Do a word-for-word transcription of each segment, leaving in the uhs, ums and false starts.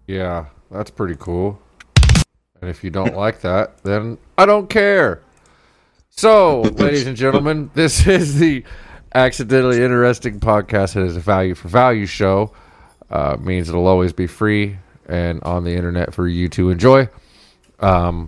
Yeah, that's pretty cool. And if you don't like that, then I don't care. So, ladies and gentlemen, this is the Accidentally Interesting Podcast. It is a value for value show. Uh, means it'll always be free and on the internet for you to enjoy. Um,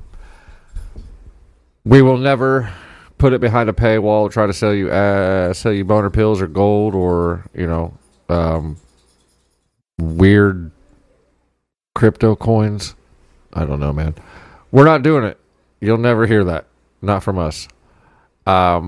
we will never put it behind a paywall, try to sell you uh, sell you boner pills or gold or, you know, um, weird crypto coins. I don't know, man. We're not doing it. You'll never hear that. Not from us. Um,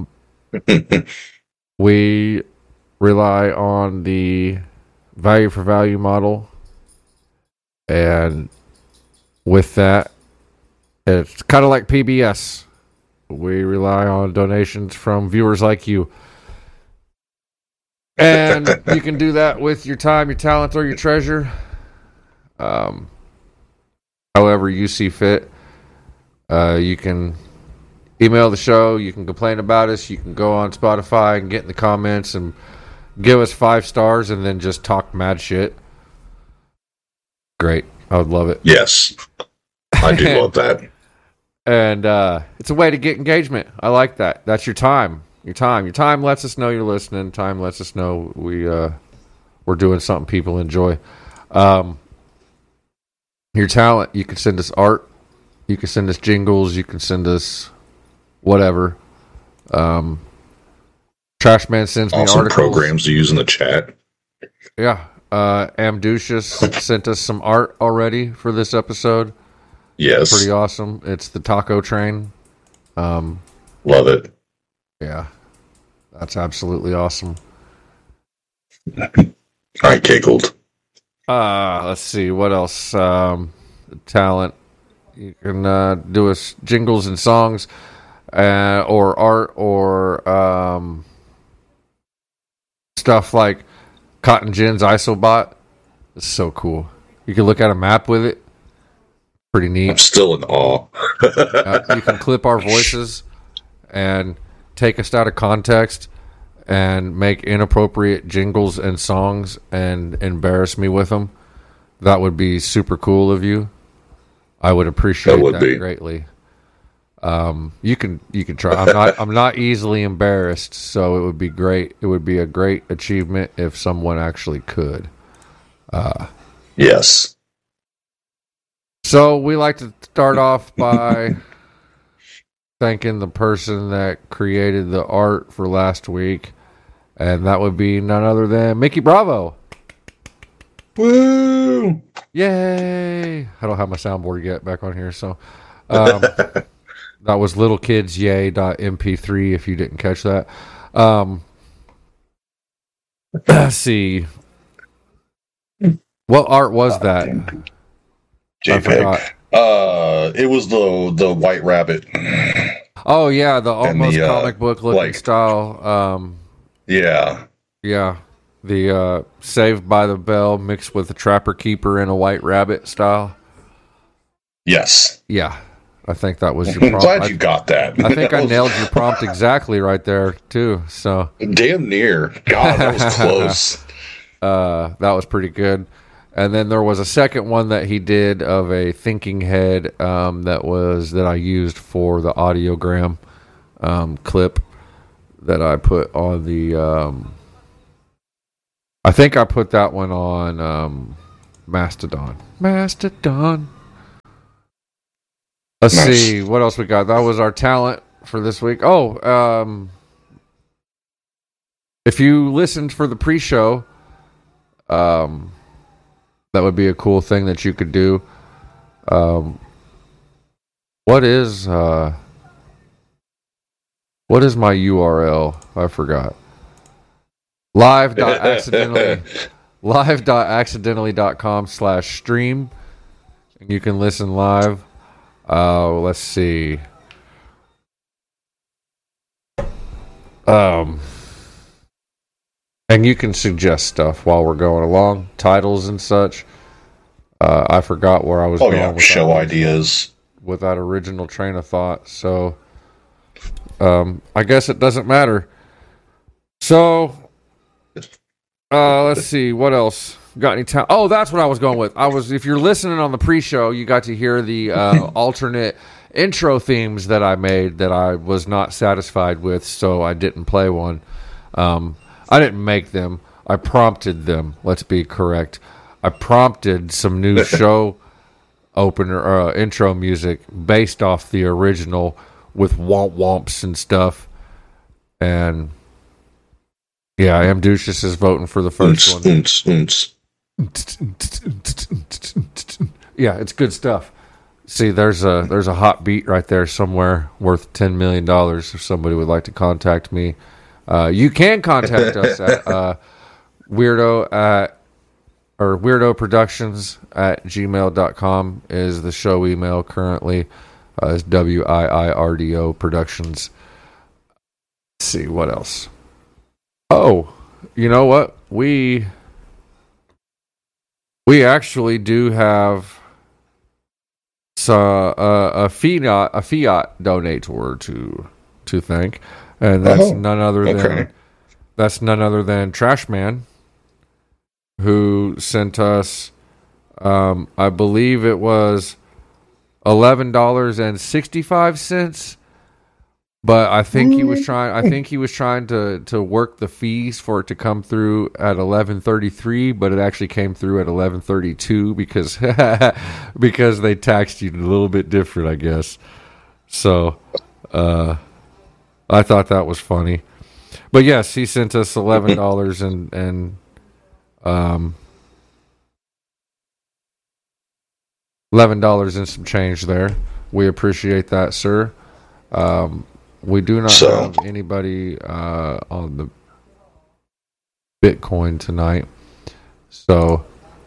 we rely on the value for value model. And with that, it's kind of like P B S. We rely on donations from viewers like you. And you can do that with your time, your talent, or your treasure. Um, however you see fit. Uh, you can email the show. You can complain about us. You can go on Spotify and get in the comments and give us five stars and then just talk mad shit. Great. I would love it. Yes. I do love that. And uh, it's a way to get engagement. I like that. That's your time. Your time. Your time lets us know you're listening. Time lets us know we, uh, we're doing something people enjoy. Um, your talent, you can send us art. You can send us jingles. You can send us whatever. Um, Trashman sends me awesome articles. Programs to use in the chat. Yeah. Uh, Amducious sent us some art already for this episode. Yes. Pretty awesome. It's the taco train. Um, Love it. Yeah. That's absolutely awesome. I giggled. Uh, let's see. What else? Um, talent. You can uh, do us jingles and songs uh, or art or um, stuff like Cotton Gin's Isobot. It's so cool. You can look at a map with it. Pretty neat. I'm still in awe. uh, you can clip our voices and take us out of context and make inappropriate jingles and songs and embarrass me with them. That would be super cool of you. I would appreciate that, would that greatly. Um, you can you can try. I'm not I'm not easily embarrassed, so it would be great. It would be a great achievement if someone actually could. Uh, yes. So we like to start off by thanking the person that created the art for last week, and that would be none other than Mickey Bravo. Woo! Yay! I don't have my soundboard yet back on here, so um, that was little kids yay dot m p three if you didn't catch that. Um, let's see. What art was that? JPEG. Uh, it was the the White Rabbit. Oh yeah, the almost the, uh, comic book looking like, style. Um, yeah, yeah. The uh, Saved by the Bell mixed with the Trapper Keeper and a White Rabbit style. Yes. Yeah, I think that was your I'm prompt. glad I, you got that. I think that I was, nailed your prompt exactly right there too. So damn near. God, that was close. uh, that was pretty good. And then there was a second one that he did of a thinking head um, that was that I used for the audiogram um, clip that I put on the. Um, I think I put that one on um, Mastodon. Mastodon. Let's nice. see what else we got. That was our talent for this week. Oh, um, if you listened for the pre-show, um. that would be a cool thing that you could do. Um, what is uh, what is my U R L? I forgot. Live dot accidentally live dot accidentally dot com slash stream. And you can listen live. Uh, let's see. Um. And you can suggest stuff while we're going along, titles and such. Uh, I forgot where I was oh, going yeah, with show that, ideas. With that original train of thought. So, um, I guess it doesn't matter. So, uh, let's see. What else? Got any time? Oh, that's what I was going with. I was. If you're listening on the pre-show, you got to hear the uh, alternate intro themes that I made that I was not satisfied with, so I didn't play one. Um, I didn't make them. I prompted them. Let's be correct. I prompted some new show opener uh, intro music based off the original with womp womps and stuff. And yeah, Amducious is voting for the first one. Yeah, it's good stuff. See, there's a there's a hot beat right there somewhere worth ten million dollars if somebody would like to contact me. Uh, you can contact us at uh, weirdo at or weirdo productions at gmail dot com is the show email currently. Uh, it's W I I R D O Productions. Let's see, what else? Oh, you know what? We we actually do have so, uh, a fiat a fiat donator to to thank, and that's oh, none other than okay. that's none other than Trashman, who sent us, um, I believe it was eleven dollars and sixty five cents. But I think he was trying. I think he was trying to, to work the fees for it to come through at eleven thirty three, but it actually came through at eleven thirty two because because they taxed you a little bit different, I guess. So uh, I thought that was funny. But yes, he sent us eleven dollars and and um eleven dollars and some change there. We appreciate that, sir. Um. We do not so. have anybody uh, on the Bitcoin tonight. So,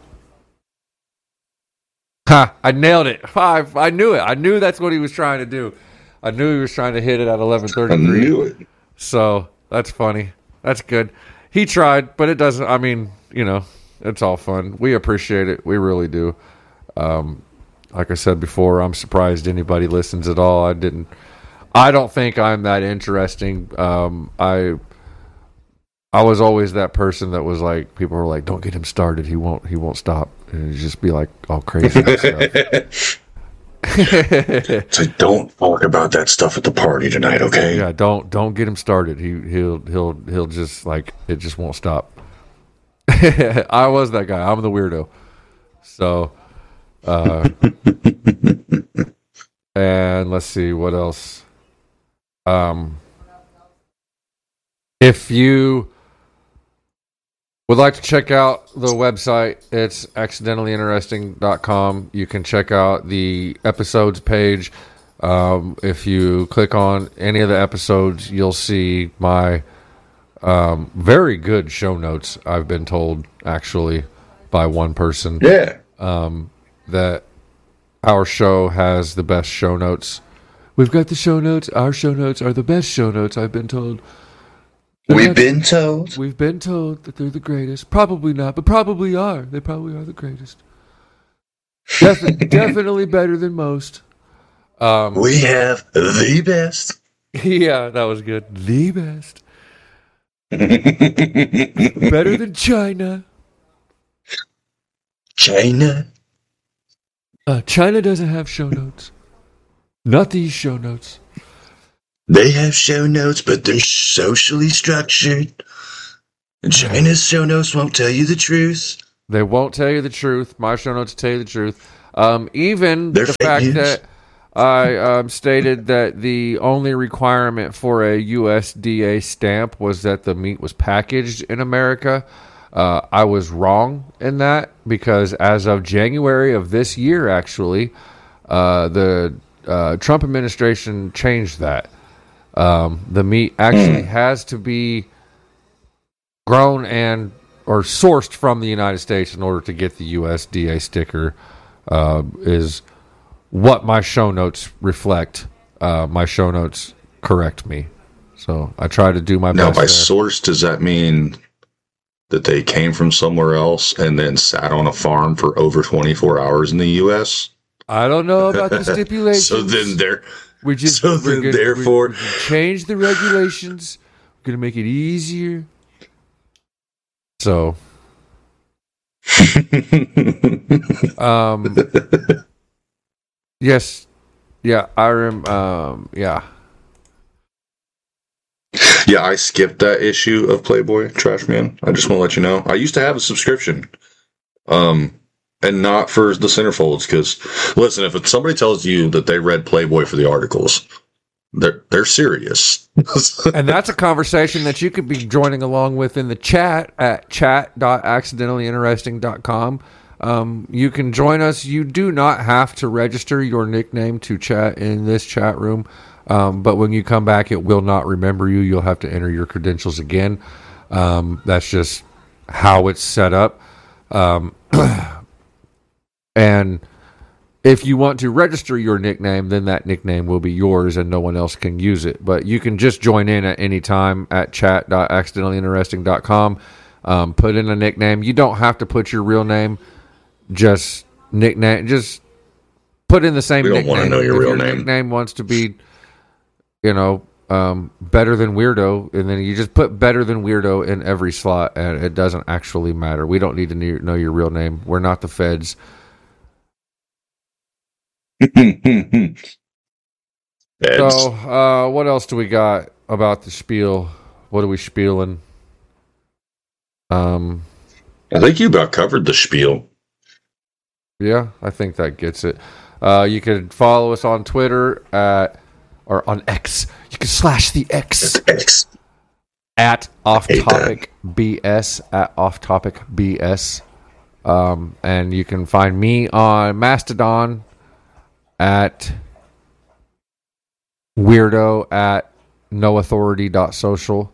ha! I nailed it. I, I knew it. I knew that's what he was trying to do. I knew he was trying to hit it at eleven thirty-three. I knew it. So, that's funny. That's good. He tried, but it doesn't. I mean, you know, it's all fun. We appreciate it. We really do. Um, like I said before, I'm surprised anybody listens at all. I didn't. I don't think I'm that interesting. Um, I I was always that person that was like, people were like, "Don't get him started. He won't. He won't stop." And he'd just be like all crazy and stuff. So don't talk about that stuff at the party tonight, okay? Yeah, don't don't get him started. He he'll he'll he'll just like it just won't stop. I was that guy. I'm the weirdo. So, uh, and let's see what else. Um, if you would like to check out the website, it's accidentally interesting dot com. You can check out the episodes page. Um, if you click on any of the episodes, you'll see my um, very good show notes, I've been told, actually, by one person. Yeah. Um, that our show has the best show notes. We've got the show notes. Our show notes are the best show notes, I've been told. They're we've not, been told? We've been told that they're the greatest. Probably not, but probably are. They probably are the greatest. Def- definitely better than most. Um, we have the best. Yeah, that was good. The best. Better than China. China? Uh, China doesn't have show notes. Not these show notes. They have show notes, but they're socially structured. China's show notes won't tell you the truth. They won't tell you the truth. My show notes tell you the truth. Um, even they're the fact news. that I um, stated that the only requirement for a U S D A stamp was that the meat was packaged in America. Uh, I was wrong in that because as of January of this year, actually, uh, the uh, Trump administration changed that. Um, the meat actually has to be grown and or sourced from the United States in order to get the U S D A sticker. Uh, is what my show notes reflect. Uh, my show notes correct me, so I try to do my now, best. Now, by there. source, does that mean that they came from somewhere else and then sat on a farm for over twenty-four hours in the U S? I don't know about the stipulations. So then they're we just so then gonna, therefore we, we change the regulations. We're gonna make it easier. So um, yes, yeah, I rem. Um, yeah, yeah. I skipped that issue of Playboy Trash Man. I just want to let you know. I used to have a subscription, um, and not for the centerfolds. Because listen, if somebody tells you that they read Playboy for the articles, they're they're serious. and that's a conversation that you could be joining along with in the chat at chat dot accidentally interesting dot com. Um, you can join us. You do not have to register your nickname to chat in this chat room, um, but when you come back, it will not remember you. You'll have to enter your credentials again. Um, that's just how it's set up. Um, and if you want to register your nickname, then that nickname will be yours and no one else can use it. But you can just join in at any time at chat dot accidentally interesting dot com. Um, put in a nickname. You don't have to put your real name. Just nickname. Just put in the same we don't nickname. want to know your if real your name. nickname wants to be, you know, um, better than weirdo, and then you just put better than weirdo in every slot, and it doesn't actually matter. We don't need to know your real name. We're not the feds. So, uh, what else do we got about the spiel? What are we spieling? Um, I think you about covered the spiel. Yeah, I think that gets it. Uh, you can follow us on Twitter at or on X. You can slash the X, X. at Off Topic B S at Off Topic B S, um, and you can find me on Mastodon at weirdo at no authority dot social.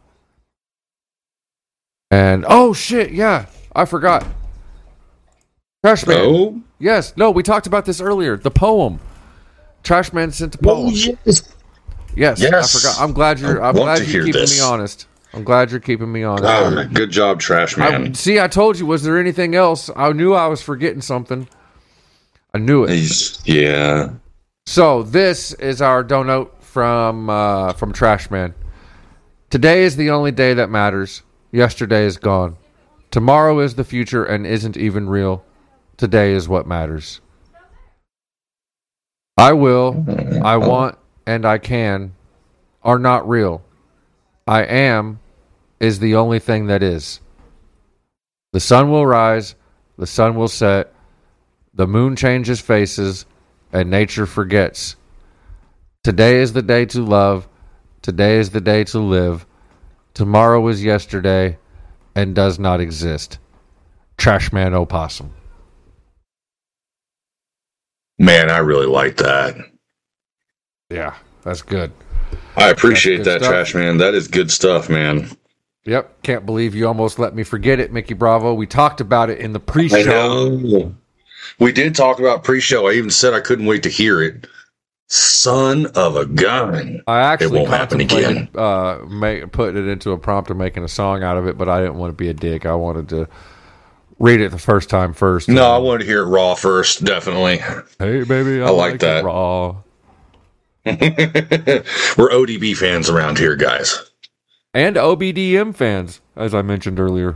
And oh shit, yeah, I forgot. Trashman. Oh? Yes, no, we talked about this earlier. The poem. Trashman sent a poem. Oh, yes. Yes, yes. I forgot. I'm glad you're I I'm want glad to you're hear keeping this. me honest. I'm glad you're keeping me honest. Oh, good job, Trash Man. I, see, I told you, was there anything else? I knew I was forgetting something. I knew it. He's, yeah. So this is our donut from uh, from Trashman. Today is the only day that matters. Yesterday is gone. Tomorrow is the future and isn't even real. Today is what matters. I will, I want, and I can are not real. I am is the only thing that is. The sun will rise, the sun will set, the moon changes faces, and nature forgets. Today is the day to love. Today is the day to live. Tomorrow is yesterday and does not exist. Trashman Opossum. Man, I really like that. Yeah, that's good. I appreciate good that, stuff. Trash Man. That is good stuff, man. Yep, can't believe you almost let me forget it, Mickey Bravo. We talked about it in the I pre-show. know. We did talk about pre-show. I even said I couldn't wait to hear it. Son of a gun. I actually It won't happen contemplated again. uh, make, putting it into a prompt or making a song out of it, but I didn't want to be a dick. I wanted to read it the first time first. No, I wanted to hear it raw first, definitely. Hey, baby, I, I like like that. it raw. We're O D B fans around here, guys. And O B D M fans, as I mentioned earlier.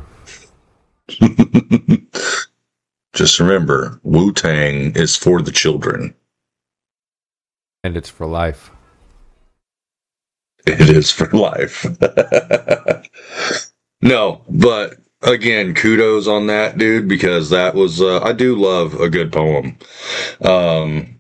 Just remember, Wu-Tang is for the children. And it's for life. It is for life. No, but again, kudos on that, dude, because that was, uh, I do love a good poem. Um,